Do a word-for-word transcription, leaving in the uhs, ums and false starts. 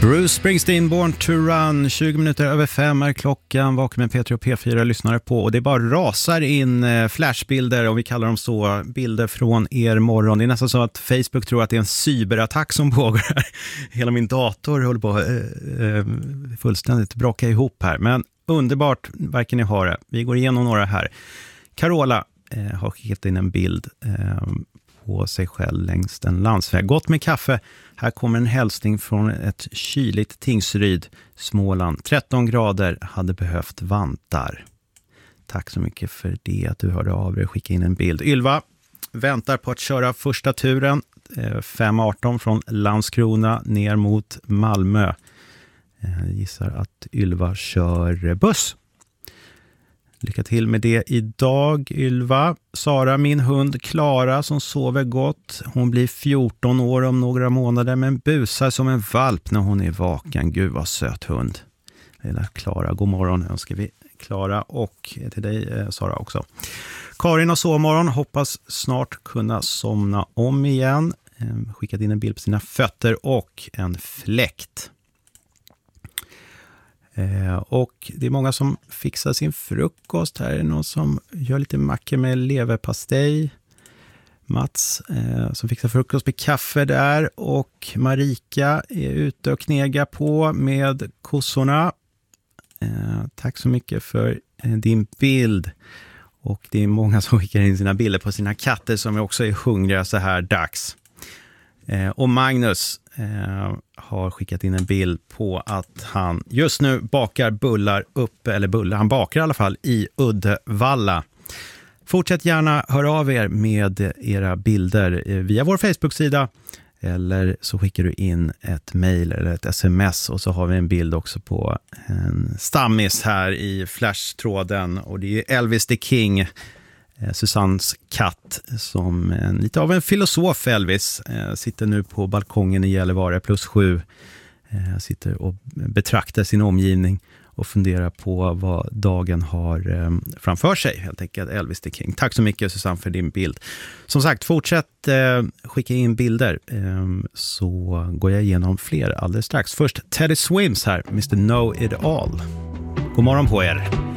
Bruce Springsteen, Born to Run. Tjugo minuter över fem är klockan. Vaken med P tre och P fyra lyssnare på. Och det bara rasar in flashbilder, och vi kallar dem så, bilder från er morgon. Det är nästan så att Facebook tror att det är en cyberattack som pågår här. Hela min dator håller på att eh, eh, fullständigt braka ihop här. Men underbart, verkar ni ha det. Vi går igenom några här. Carola eh, har skickat in en bild eh, på sig själv längs en landsväg. Gott med kaffe. Här kommer en hälsning från ett kyligt Tingsryd, Småland. tretton grader, hade behövt vantar. Tack så mycket för det, att du hörde av dig och skickade in en bild. Ylva väntar på att köra första turen. fem arton från Landskrona ner mot Malmö. Jag gissar att Ylva kör buss. Lycka till med det idag, Ylva. Sara, min hund Klara, som sover gott. Hon blir fjorton år om några månader, men busar som en valp när hon är vaken. Gud vad söt hund. Lilla Klara, god morgon önskar vi Klara, och till dig Sara också. Karin och sovmorgon, hoppas snart kunna somna om igen. Skickat in en bild på sina fötter och en fläkt. Eh, och det är många som fixar sin frukost. Här är någon som gör lite mackor med leverpastej. Mats eh, som fixar frukost med kaffe där. Och Marika är ute och knegar på med kossorna. Eh, tack så mycket för eh, din bild. Och det är många som skickar in sina bilder på sina katter som också är hungriga så här dags. Eh, och Magnus eh, har skickat in en bild på att han just nu bakar bullar upp, eller bullar, han bakar i alla fall i Uddevalla. Fortsätt gärna höra av er med era bilder eh, via vår Facebook-sida, eller så skickar du in ett mejl eller ett sms, och så har vi en bild också på en stammis här i flashtråden, och det är Elvis the King, Susannes katt, som en, lite av en filosof. Elvis eh, sitter nu på balkongen i Gällivare plus sju, eh, sitter och betraktar sin omgivning och funderar på vad dagen har eh, framför sig, helt enkelt. Elvis the King. Tack så mycket Susanne för din bild. Som sagt, fortsätt eh, skicka in bilder, eh, så går jag igenom fler alldeles strax. Först Teddy Swims här, mister Know It All. God morgon på er.